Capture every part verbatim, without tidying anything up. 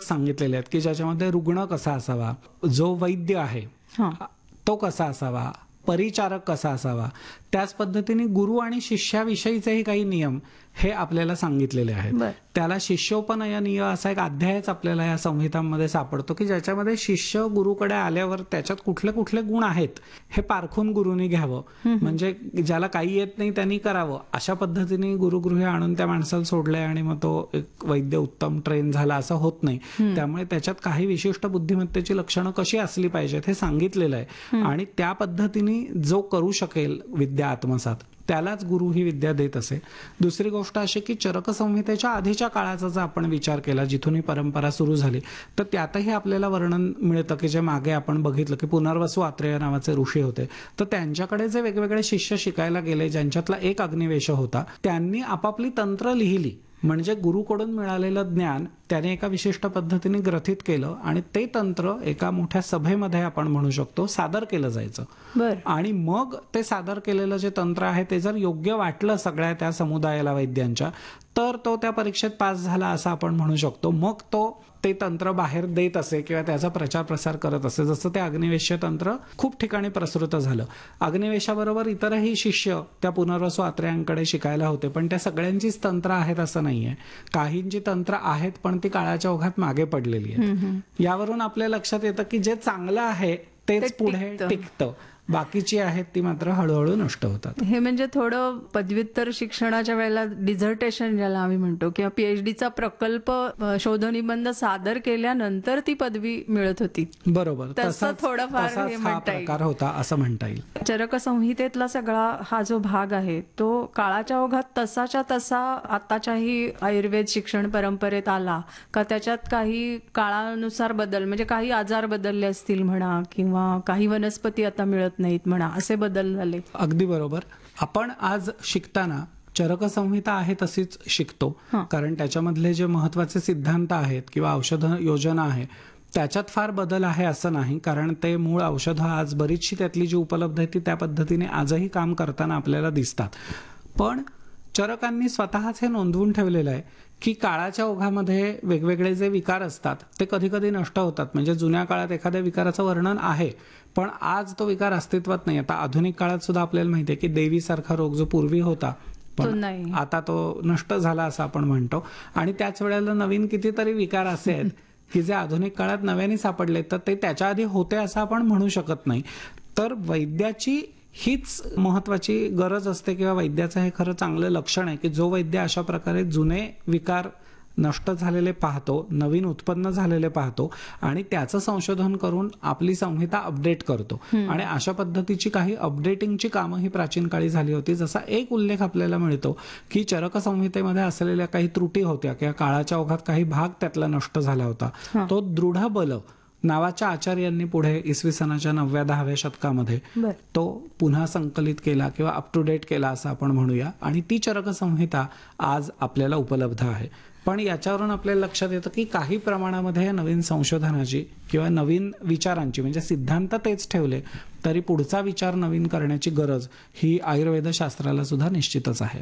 सांगितलेले आहेत की ज्याच्यामध्ये रुग्ण कसा असावा, जो वैद्य आहे हा. तो कसा असावा, परिचारक कसा असावा, त्याच पद्धतीने गुरु आणि शिष्याविषयीचेही काही नियम हे आपल्याला सांगितलेले आहेत. बर. त्याला शिष्योपनयनीय असा एक अध्यायच आपल्याला या संहितांमध्ये सापडतो की ज्याच्यामध्ये शिष्य गुरुकडे आल्यावर त्याच्यात कुठले कुठले गुण आहेत हे पारखून गुरुनी घ्यावं. म्हणजे ज्याला काही येत नाही त्यांनी करावं, अशा पद्धतीने गुरुगृही आणून त्या माणसाला सोडलंय आणि मग तो एक वैद्य उत्तम ट्रेन झाला असं होत नाही. त्यामुळे त्याच्यात काही विशिष्ट बुद्धिमत्तेची लक्षणं कशी असली पाहिजेत हे सांगितलेलं आहे आणि त्या पद्धतीने जो करू शकेल विद्या आत्मसात त्यालाच गुरु ही विद्या देत असे. दुसरी गोष्ट अशी की चरक संहितेच्या आधीच्या काळाचा जर आपण विचार केला, जिथून ही परंपरा सुरू झाली, तर त्यातही आपल्याला वर्णन मिळतं की जे मागे आपण बघितलं की पुनर्वसु आत्रेय नावाचे ऋषी होते, तर त्यांच्याकडे जे वेगवेगळे शिष्य शिकायला गेले, ज्यांच्यातला एक अग्निवेश होता, त्यांनी आपापली तंत्र लिहिली. म्हणजे गुरुकडून मिळालेलं ज्ञान त्याने एका विशिष्ट पद्धतीने ग्रथित केलं आणि ते तंत्र एका मोठ्या सभेमध्ये आपण म्हणू शकतो सादर केलं जायचं. बर. आणि मग ते सादर केलेलं जे तंत्र आहे ते जर योग्य वाटलं सगळ्या त्या समुदायाला वैद्यांच्या, तर तो त्या परीक्षेत पास झाला असं आपण म्हणू शकतो. मग तो ते तंत्र बाहेर देत असे किंवा त्याचा प्रचार प्रसार करत असे. जसं ते अग्निवेश तंत्र खूप ठिकाणी प्रसृत झालं. अग्निवेशाबरोबर इतरही शिष्य त्या पुनर्वसु आत्रेयांकडे शिकायला होते, पण त्या सगळ्यांचीच तंत्र आहेत असं नाहीये. काहींची तंत्र आहेत पण ती काळाच्या ओघात मागे पडलेली आहेत. यावरून आपल्या लक्षात येतं की जे चांगलं आहे तेच पुढे टिकतं, बाकीची आहेत ती मात्र हळूहळू नष्ट होतात. हे म्हणजे थोडं पदव्युत्तर शिक्षणाच्या वेळेला डिझर्टेशन ज्याला आम्ही म्हणतो किंवा पीएचडीचा प्रकल्प शोधनिबंध सादर केल्यानंतर ती पदवी मिळत होती. बरोबर, तसं थोडंफार हे हा म्हणता येईल. प्रकार होता असं म्हणता येईल. चरक संहितेतला सगळा हा जो भाग आहे तो काळाच्या ओघात तसाच्या तसा आताच्याही आयुर्वेद शिक्षण परंपरेत आला का, त्याच्यात काही काळानुसार बदल, म्हणजे काही आजार बदलले असतील म्हणा किंवा काही वनस्पती आता मिळत नाहीत म्हणा, असे बदल झाले? अगदी बरोबर. आपण आज शिकताना चरक संहिता आहे तशीच शिकतो, कारण त्याच्यामधले जे महत्वाचे सिद्धांत आहेत किंवा औषध योजना आहे त्याच्यात फार बदल आहे असं नाही, कारण ते मूळ औषधं आज बरीचशी त्यातली जी उपलब्ध आहे ती त्या पद्धतीने आजही काम करताना आपल्याला दिसतात. पण चरकांनी स्वतःच हे नोंदवून ठेवलेलं आहे की काळाच्या ओघामध्ये वेगवेगळे जे विकार असतात ते कधी कधी नष्ट होतात. म्हणजे जुन्या काळात एखाद्या विकाराचं वर्णन आहे पण आज तो विकार अस्तित्वात नाही. आता आधुनिक काळात सुद्धा आपल्याला माहिती आहे की देवीसारखा रोग जो पूर्वी होता पण आता तो नष्ट झाला असं आपण म्हणतो. आणि त्याच वेळेला नवीन कितीतरी विकार असे आहेत की जे आधुनिक काळात नव्याने सापडले, तर ते त्याच्या आधी होते असं आपण म्हणू शकत नाही. तर वैद्याची हीच महत्वाची गरज असते किंवा वैद्याचं हे खरं चांगलं लक्षण आहे की जो वैद्य अशा प्रकारे जुने विकार नष्ट झालेले पाहतो, नवीन उत्पन्न झालेले पाहतो आणि त्याचं संशोधन करून आपली संहिता अपडेट करतो. आणि अशा पद्धतीची काही अपडेटिंगची कामं ही प्राचीन काळी झाली होती. जसा एक उल्लेख आपल्याला मिळतो की चरक संहितेमध्ये असलेल्या काही त्रुटी होत्या किंवा काळाच्या ओघात काही भाग त्यातला नष्ट झाला होता. तो दृढ बल नावाच्या आचार्यांनी पुढे इसवी सनाच्या नवव्या दहाव्या शतकामध्ये तो पुन्हा संकलित केला किंवा अप टू डेट केला असं आपण म्हणूया. आणि ती चरक संहिता आज आपल्याला उपलब्ध आहे. पण याच्यावरून आपल्याला लक्षात येतं की काही प्रमाणामध्ये नवीन संशोधनाची किंवा नवीन विचारांची, म्हणजे सिद्धांत तेच ठेवले तरी पुढचा विचार नवीन करण्याची गरज ही आयुर्वेद शास्त्राला सुद्धा निश्चितच आहे.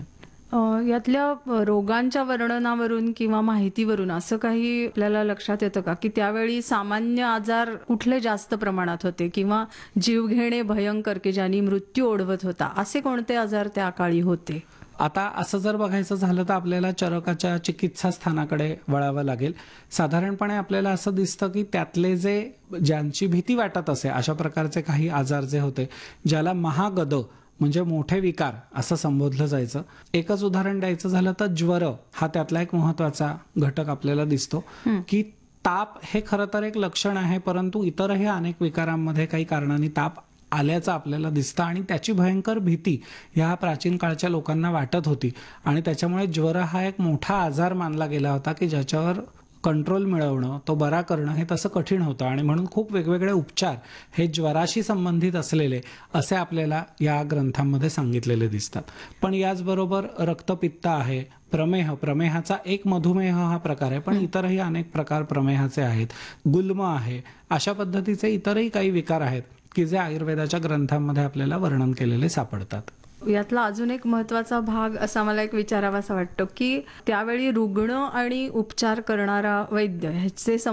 यातल्या रोगांच्या वर्णनावरून किंवा माहितीवरून असं काही आपल्याला लक्षात येतं का की त्यावेळी सामान्य आजार कुठले जास्त प्रमाणात होते किंवा जीवघेणे भयंकर की ज्यांनी मृत्यू ओढवत होता, असे कोणते आजार त्या काळी होते? आता असं जर बघायचं झालं तर आपल्याला चरकाच्या चिकित्सा स्थानाकडे वळावं लागेल. साधारणपणे आपल्याला असं दिसतं की त्यातले जे ज्यांची भीती वाटत असे अशा प्रकारचे काही आजार जे होते, ज्याला महागद म्हणजे मोठे विकार असं संबोधलं जायचं. एकच उदाहरण द्यायचं झालं तर ज्वर हा त्यातला एक महत्वाचा घटक आपल्याला दिसतो की ताप हे खरं तर एक लक्षण आहे, परंतु इतरही अनेक विकारांमध्ये काही कारणांनी ताप आल्याचं आपल्याला दिसतं आणि त्याची भयंकर भीती ह्या प्राचीन काळच्या लोकांना वाटत होती. आणि त्याच्यामुळे ज्वर हा एक मोठा आजार मानला गेला होता की ज्याच्यावर कंट्रोल मिळवणं, तो बरा करणं हे तसं कठीण होतं. आणि म्हणून खूप वेगवेगळे उपचार हे ज्वराशी संबंधित असलेले असे आपल्याला या ग्रंथांमध्ये सांगितलेले दिसतात. पण याचबरोबर रक्तपित्त आहे, प्रमेह, प्रमेहाचा एक मधुमेह हा प्रकार आहे, पण इतरही अनेक प्रकार प्रमेहाचे आहेत, गुल्म आहे, अशा पद्धतीचे इतरही काही विकार आहेत की जे आयुर्वेदाच्या ग्रंथांमध्ये आपल्याला वर्णन केलेले सापडतात. यातला अजून एक महत्वाचा भाग असा मला एक विचारावासा वाटतो की त्यावेळी रुग्ण आणि उपचार करणारा वैद्य ह्याचे